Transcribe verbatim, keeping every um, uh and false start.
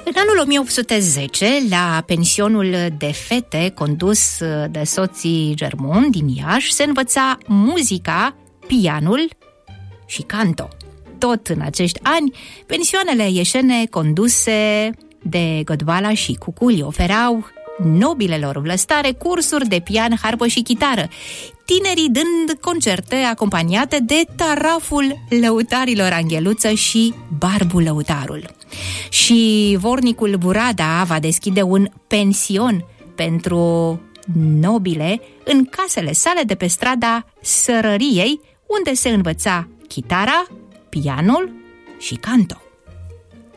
În anul o mie opt sute zece, la pensionul de fete condus de soții Germon din Iași, se învăța muzica, pianul și canto. Tot în acești ani, pensioanele ieșene conduse de Godvala și Cuculi oferau nobilelor vlăstare cursuri de pian, harpă și chitară, tinerii dând concerte acompaniate de taraful lăutarilor Angheluță și Barbu Lăutarul. Și vornicul Burada va deschide un pension pentru nobile în casele sale de pe strada Sărăriei, unde se învăța chitara, pianul și canto.